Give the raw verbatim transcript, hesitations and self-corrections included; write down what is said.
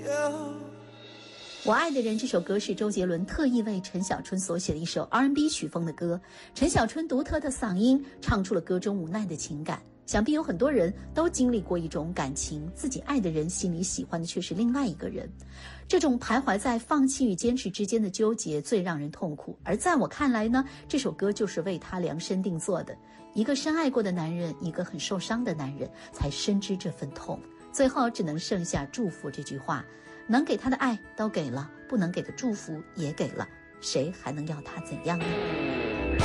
我爱的人这首歌是周杰伦特意为陈小春所写的一首 R and B 曲风的歌，陈小春独特的嗓音唱出了歌中无奈的情感。想必有很多人都经历过一种感情，自己爱的人心里喜欢的却是另外一个人，这种徘徊在放弃与坚持之间的纠结最让人痛苦。而在我看来呢，这首歌就是为他量身定做的，一个深爱过的男人，一个很受伤的男人，才深知这份痛。最后只能剩下祝福这句话，能给他的爱都给了，不能给的祝福也给了，谁还能要他怎样呢？